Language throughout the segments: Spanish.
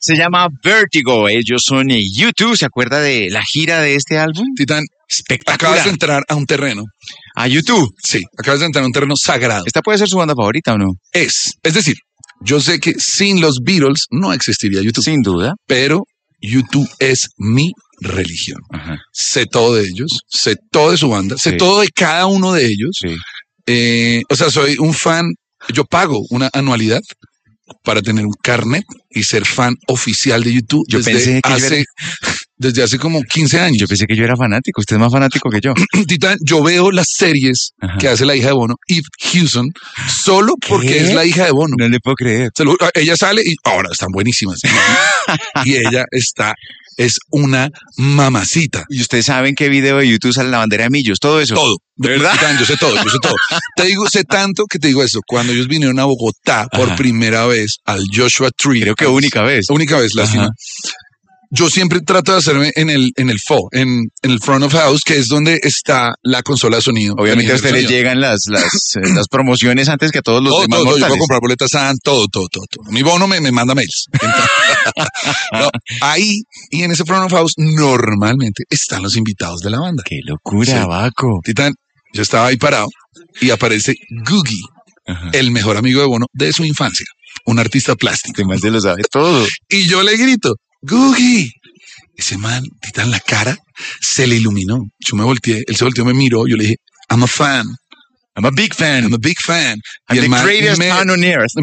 Se llama Vertigo. Ellos son U2. ¿Se acuerda de la gira de este álbum? Titán, Espectacular. acabas de entrar a un terreno. ¿A U2? Sí, acabas de entrar a un terreno sagrado. ¿Esta puede ser su banda favorita o no? Es decir, yo sé que sin los Beatles no existiría YouTube, Sin duda. pero YouTube es mi religión. Ajá. Sé todo de ellos, sé todo de su banda, sé Sí. todo de cada uno de ellos. Sí. O sea, soy un fan, yo pago una anualidad para tener un carnet y ser fan oficial de YouTube Yo pensé que desde hace como 15 años. Yo pensé que yo era fanático. Usted es más fanático que yo. Titán, yo veo las series Ajá. que hace la hija de Bono, Eve Hewson, solo porque es la hija de Bono. No le puedo creer. Ella sale y ahora están buenísimas. Y ella es una mamacita. ¿Y ustedes saben qué video de YouTube sale la bandera de Millos? Todo eso. Todo. ¿De verdad? Titán, yo sé todo. Te digo, sé tanto que te digo esto. Cuando ellos vinieron a Bogotá por Ajá. primera vez al Joshua Tree. Creo que única vez. Única vez, lástima. Yo siempre trato de hacerme en el front of house, que es donde está la consola de sonido. Obviamente a usted le llegan las promociones antes que a todos los demás Yo mortales. puedo comprar boletas todo. Mi Bono me manda mails. Entonces, no, ahí y en ese front of house normalmente están los invitados de la banda. ¡Qué locura, Sí. Baco! Titán, yo estaba ahí parado y aparece Googie, el mejor amigo de Bono de su infancia, un artista plástico. Este man se lo sabe todo. Y yo le grito, Googie. Ese man, Titán, la cara se le iluminó. Yo me volteé, él se volteó, me miró, yo le dije, I'm a fan. I'm a big fan. I'm a big fan. I'm Y el the man greatest man on earth.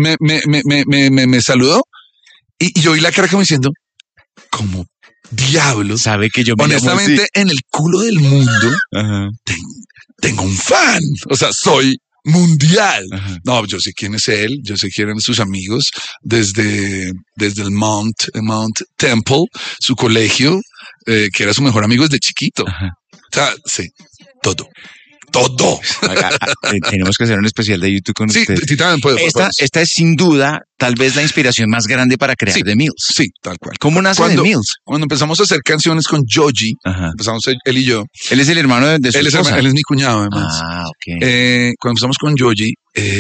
me saludó y yo vi la cara como diciendo, como diablos. Sabe que yo me Honestamente, llamo así. en el culo del mundo Ajá. tengo un fan. O sea, soy mundial. Ajá. No, yo sé quién es él, yo sé quién eran sus amigos desde el Mount Temple, su colegio, que era su mejor amigo desde chiquito. Ajá. O sea, sí, todo. Tenemos que hacer un especial de YouTube con Sí, usted. Titán, puede. Esta es sin duda tal vez la inspiración más grande para crear Sí. The Mills. Sí, tal cual. ¿Cómo nace The Mills? Cuando empezamos a hacer canciones con Joji, Ajá. empezamos él y yo. Él es el hermano de su esposa. Él es mi cuñado, además. Ah, ok. Cuando empezamos con Joji,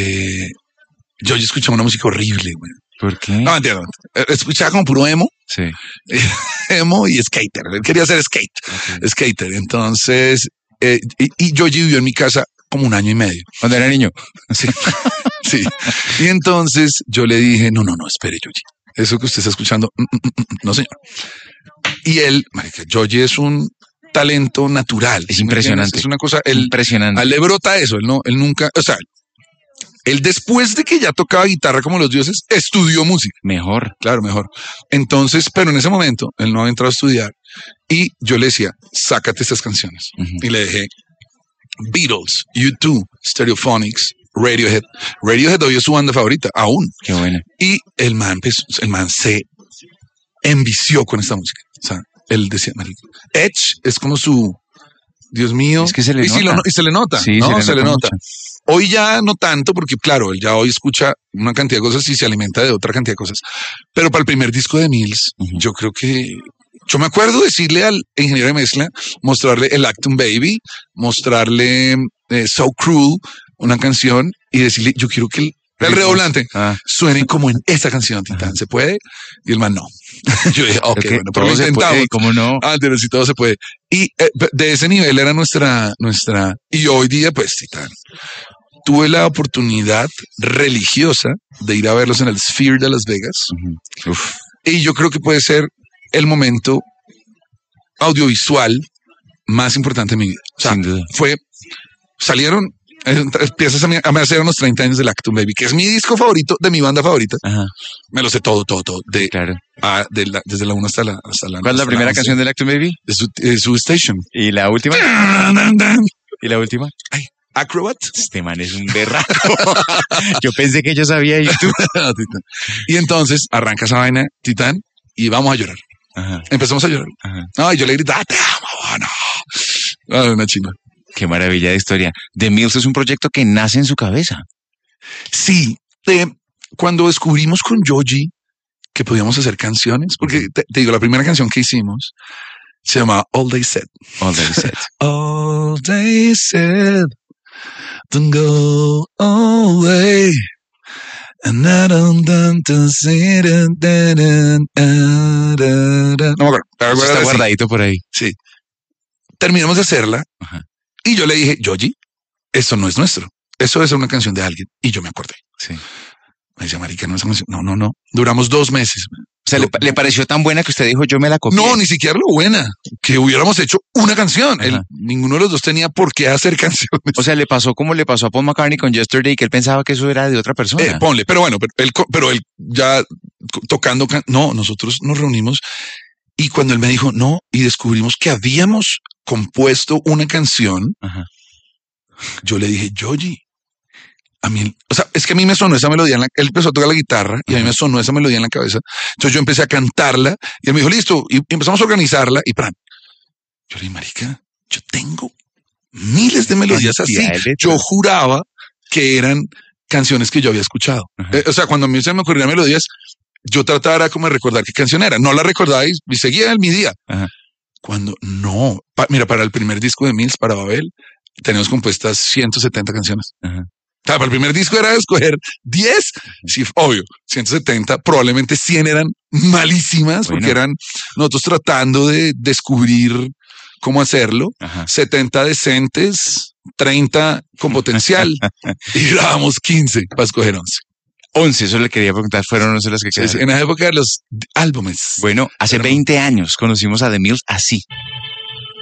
Joji escuchaba una música horrible, güey. ¿Por qué? No, entiendo. Escuchaba como puro emo. Sí. Emo y skater. Él quería hacer skater. Entonces, y Joji vivió en mi casa como 1 año y medio. Cuando era niño. Sí. Sí. Y entonces yo le dije, no, espere, Joji. Eso que usted está escuchando, no, señor. Y él, marica, Joji es un talento natural. Es ¿sí me impresionante. entiendes? Es una cosa, Impresionante. a él le brota eso, él nunca, o sea, él después de que ya tocaba guitarra como los dioses, estudió música. Mejor. Claro, mejor. Entonces, pero en ese momento, él no había entrado a estudiar y yo le decía, sácate estas canciones. Y le dejé Beatles, U2, Stereophonics, Radiohead. Radiohead hoy es su banda favorita, aún. Qué bueno. Y el man se envició con esta música. O sea, él decía, Edge es como su, Dios mío. Es que se le y nota. Y se le nota. Sí, ¿no? se le nota. Hoy ya no tanto, porque claro, él ya hoy escucha una cantidad de cosas y se alimenta de otra cantidad de cosas. Pero para el primer disco de Mills, yo creo que... Yo me acuerdo decirle al ingeniero de mezcla, mostrarle el Acton Baby, mostrarle So Cruel, una canción, y decirle, yo quiero que el redoblante suene como en esta canción, Titán. ¿Se puede? Y el man no. Yo dije, ok, bueno, pero lo intentamos. ¿Cómo no? Pero si todo se puede. Y de ese nivel era nuestra, y hoy día, pues, Titán. Tuve la oportunidad religiosa de ir a verlos en el Sphere de Las Vegas. Y yo creo que puede ser el momento audiovisual más importante de mi vida. O sea, sin duda. Salieron piezas a me hacer unos 30 años del Acton Baby, que es mi disco favorito de mi banda favorita. Ajá. Me lo sé todo. Claro. Desde la 1 hasta la ¿Cuál es la primera canción del Acton Baby? De su Station. ¿Y la última? ¿Y la última? Ay, Acrobat. Este man es un berraco. Yo pensé que yo sabía YouTube. Y entonces arranca esa vaina, Titán, y vamos a llorar. Ajá. Empezamos a llorar. Ajá. No, y yo le grité, te amo, no. Una chimba. Qué maravilla de historia. The Mills es un proyecto que nace en su cabeza. Sí, cuando descubrimos con Joji que podíamos hacer canciones, porque te digo, la primera canción que hicimos se llama All They Said. All They Said. All They Said, don't go away. No me acuerdo. Está guardadito por ahí. Sí. Terminamos de hacerla. Ajá. Y yo le dije, Yogi, eso no es nuestro. Eso es una canción de alguien. Y yo me acordé. Sí. Me decía, marica, no es una canción. No. Duramos 2 meses. O sea, ¿le pareció tan buena que usted dijo, yo me la copié? No, ni siquiera lo buena. Que hubiéramos hecho una canción. Ninguno de los dos tenía por qué hacer canciones. O sea, le pasó como le pasó a Paul McCartney con Yesterday, que él pensaba que eso era de otra persona. Ponle, pero bueno, pero él ya tocando. No, nosotros nos reunimos y cuando él me dijo no, y descubrimos que habíamos compuesto una canción, Ajá. yo le dije, Yogi, a mí, o sea, es que a mí me sonó esa melodía, él empezó a tocar la guitarra y a mí me sonó esa melodía en la cabeza. Entonces yo empecé a cantarla y él me dijo, listo, y empezamos a organizarla y ¡pran! Yo le dije, marica, yo tengo miles de melodías así. Yo juraba que eran canciones que yo había escuchado. O sea, cuando a mí se me ocurrían melodías, yo trataba como de recordar qué canción era. No la recordaba y seguía en mi día. Ajá. Cuando no, mira, para el primer disco de Mills, para Babel, tenemos compuestas 170 canciones. Ajá. O sea, para el primer disco era escoger 10, sí, obvio, 170, probablemente 100 eran malísimas, bueno, porque eran nosotros tratando de descubrir cómo hacerlo. Ajá. 70 decentes, 30 con potencial y grabamos 15 para escoger 11. 11, eso le quería preguntar, fueron 11 las que quedaron. Sí, en la época de los álbumes. Bueno, hace 20 años conocimos a The Mills así.